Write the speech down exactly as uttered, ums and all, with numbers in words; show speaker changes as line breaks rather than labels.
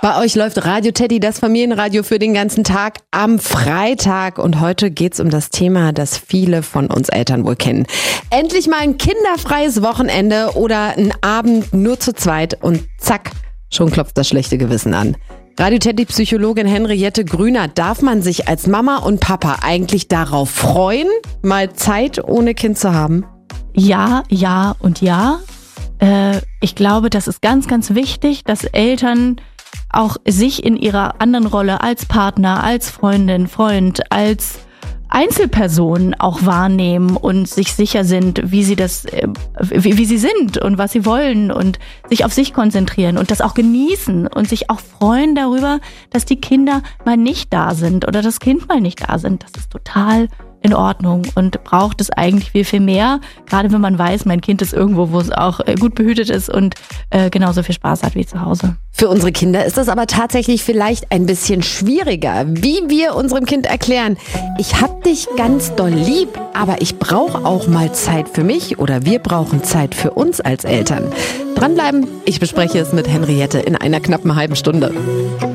Bei euch läuft Radio Teddy, das Familienradio für den ganzen Tag am Freitag. Und heute geht's um das Thema, das viele von uns Eltern wohl kennen. Endlich mal ein kinderfreies Wochenende oder ein Abend nur zu zweit und zack, schon klopft das schlechte Gewissen an. Radio Teddy-Psychologin Henriette Grüner, darf man sich als Mama und Papa eigentlich darauf freuen, mal Zeit ohne Kind zu haben?
Ja, ja und ja. Äh, ich glaube, das ist ganz, ganz wichtig, dass Eltern auch sich in ihrer anderen Rolle als Partner, als Freundin, Freund, als Einzelperson auch wahrnehmen und sich sicher sind, wie sie das, wie, wie sie sind und was sie wollen und sich auf sich konzentrieren und das auch genießen und sich auch freuen darüber, dass die Kinder mal nicht da sind oder das Kind mal nicht da sind. Das ist total in Ordnung und braucht es eigentlich viel, viel mehr, gerade wenn man weiß, mein Kind ist irgendwo, wo es auch gut behütet ist und äh, genauso viel Spaß hat wie zu Hause.
Für unsere Kinder ist das aber tatsächlich vielleicht ein bisschen schwieriger, wie wir unserem Kind erklären, ich hab dich ganz doll lieb, aber ich brauche auch mal Zeit für mich oder wir brauchen Zeit für uns als Eltern. Dranbleiben, ich bespreche es mit Henriette in einer knappen halben Stunde.